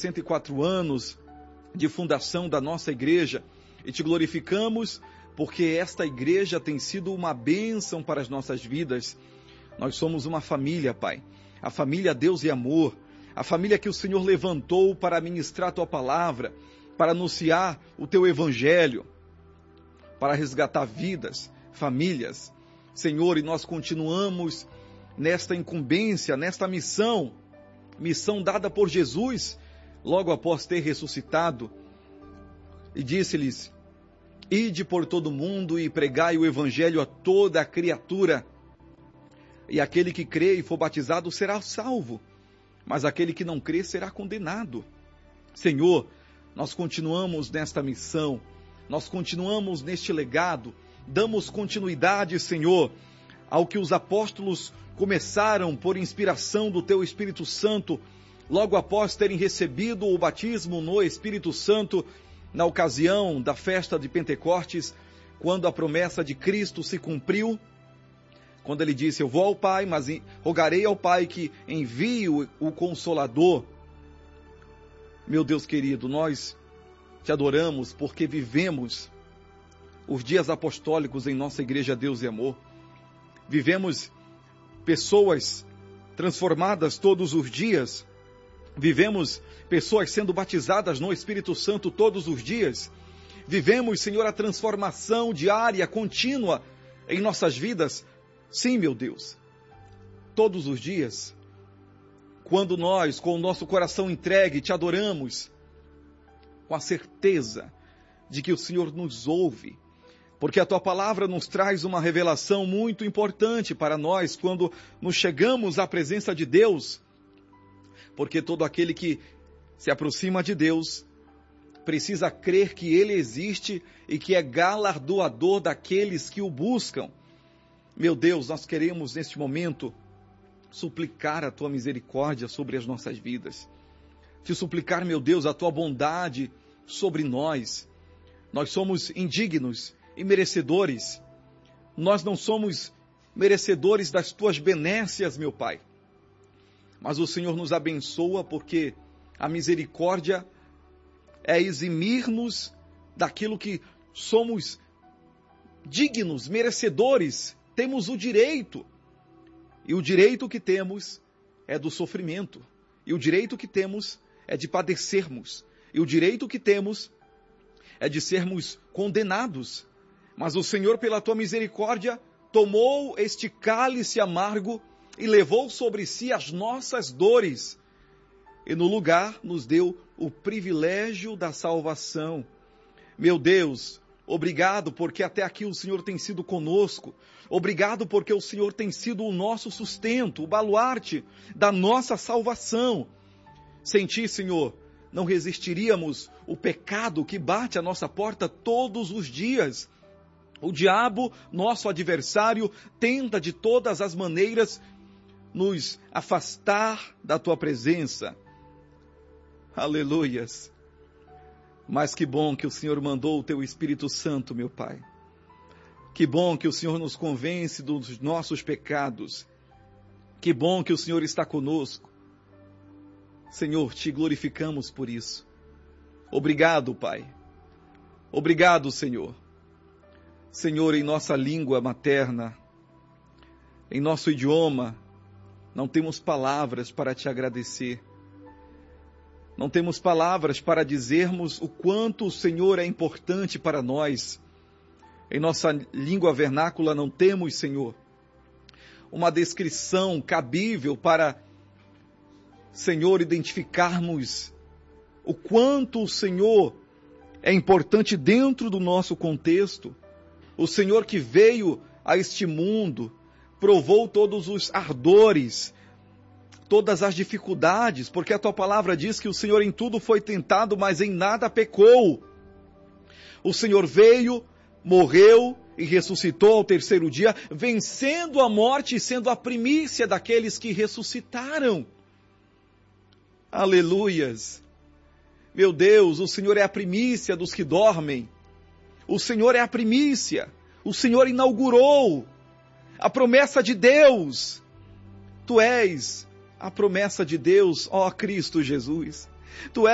64 anos de fundação da nossa igreja e te glorificamos porque esta igreja tem sido uma bênção para as nossas vidas. Nós somos uma família, Pai, a família Deus e Amor, a família que o Senhor levantou para ministrar a Tua palavra, para anunciar o Teu Evangelho, para resgatar vidas, famílias. Senhor, e nós continuamos nesta incumbência, nesta missão dada por Jesus, logo após ter ressuscitado, e disse-lhes: ide por todo mundo e pregai o Evangelho a toda a criatura, e aquele que crê e for batizado será salvo, mas aquele que não crê será condenado. Senhor, nós continuamos nesta missão, nós continuamos neste legado, damos continuidade, Senhor, ao que os apóstolos começaram por inspiração do Teu Espírito Santo, logo após terem recebido o batismo no Espírito Santo, na ocasião da festa de Pentecostes, quando a promessa de Cristo se cumpriu, quando ele disse: eu vou ao Pai, mas rogarei ao Pai que envie o Consolador. Meu Deus querido, nós te adoramos porque vivemos os dias apostólicos em nossa igreja Deus e Amor. Vivemos pessoas transformadas todos os dias. Vivemos pessoas sendo batizadas no Espírito Santo todos os dias. Vivemos, Senhor, a transformação diária, contínua em nossas vidas. Sim, meu Deus, todos os dias, quando nós, com o nosso coração entregue, te adoramos, com a certeza de que o Senhor nos ouve, porque a Tua palavra nos traz uma revelação muito importante para nós quando nos chegamos à presença de Deus, porque todo aquele que se aproxima de Deus precisa crer que Ele existe e que é galardoador daqueles que o buscam. Meu Deus, nós queremos neste momento suplicar a Tua misericórdia sobre as nossas vidas. Te suplicar, meu Deus, a Tua bondade sobre nós. Nós somos indignos e merecedores. Nós não somos merecedores das Tuas benécias, meu Pai. Mas o Senhor nos abençoa porque a misericórdia é eximir-nos daquilo que somos dignos, merecedores. Temos o direito. E o direito que temos é do sofrimento. E o direito que temos é de padecermos. E o direito que temos é de sermos condenados. Mas o Senhor, pela Tua misericórdia, tomou este cálice amargo e levou sobre si as nossas dores. E no lugar nos deu o privilégio da salvação. Meu Deus, obrigado porque até aqui o Senhor tem sido conosco. Obrigado porque o Senhor tem sido o nosso sustento, o baluarte da nossa salvação. Sem Ti, Senhor, não resistiríamos o pecado que bate à nossa porta todos os dias. O diabo, nosso adversário, tenta de todas as maneiras nos afastar da Tua presença. Aleluias! Mas que bom que o Senhor mandou o Teu Espírito Santo, meu Pai. Que bom que o Senhor nos convence dos nossos pecados. Que bom que o Senhor está conosco. Senhor, Te glorificamos por isso. Obrigado, Pai. Obrigado, Senhor. Senhor, em nossa língua materna, em nosso idioma, não temos palavras para Te agradecer. Não temos palavras para dizermos o quanto o Senhor é importante para nós. Em nossa língua vernácula não temos, Senhor, uma descrição cabível para, Senhor, identificarmos o quanto o Senhor é importante dentro do nosso contexto. O Senhor que veio a este mundo, provou todos os ardores, todas as dificuldades, porque a Tua palavra diz que o Senhor em tudo foi tentado, mas em nada pecou. O Senhor veio, morreu e ressuscitou ao terceiro dia, vencendo a morte e sendo a primícia daqueles que ressuscitaram. Aleluias! Meu Deus, o Senhor é a primícia dos que dormem. O Senhor é a primícia. O Senhor inaugurou a promessa de Deus. Tu és a promessa de Deus, ó Cristo Jesus. Tu